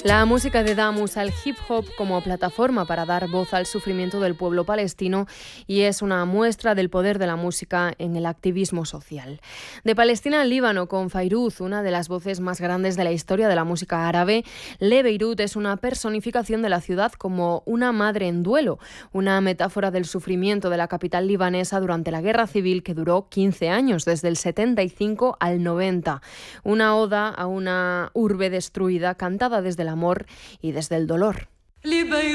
La música de Dam usa el hip hop como plataforma para dar voz al sufrimiento del pueblo palestino y es una muestra del poder de la música en el activismo social. De Palestina al Líbano con Fairuz, una de las voces más grandes de la historia de la música árabe, Le Beirut es una personificación de la ciudad como una madre en duelo, una metáfora del sufrimiento de la capital libanesa durante la guerra civil que duró 15 años, desde el 75 al 90. Una oda a una urbe destruida cantada desde la amor y desde el dolor.